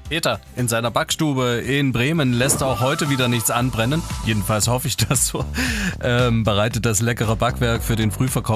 Peter in seiner Backstube in Bremen lässt auch heute wieder nichts anbrennen. Jedenfalls hoffe ich das so. Bereitet das leckere Backwerk für den Frühverkauf